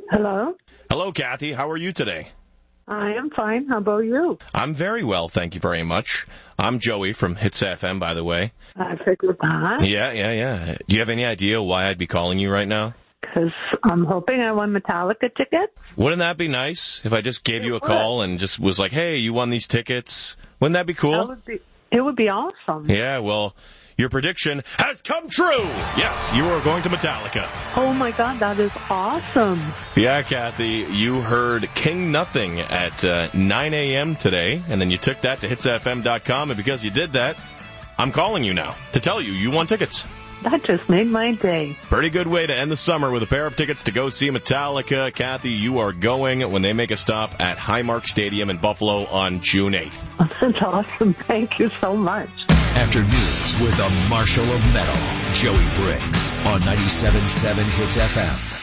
Hello? Hello, Kathy. How are you today? I am fine. How about you? I'm very well, thank you very much. I'm Joey from Hits FM, by the way. I figured that. Yeah. Do you have any idea why I'd be calling you right now? Because I'm hoping I won Metallica tickets. Wouldn't that be nice if I just gave you a call and just was like, hey, you won these tickets? Wouldn't that be cool? It would be awesome. Yeah, well, your prediction has come true. Yes, you are going to Metallica. Oh, my God, that is awesome. Yeah, Kathy, you heard King Nothing at 9 a.m. today, and then you took that to hitsfm.com, and because you did that, I'm calling you now to tell you you won tickets. That just made my day. Pretty good way to end the summer with a pair of tickets to go see Metallica. Kathy, you are going when they make a stop at Highmark Stadium in Buffalo on June 8th. That's awesome. Thank you so much. After news with the Marshal of Metal, Joey Briggs on 97.7 Hits FM.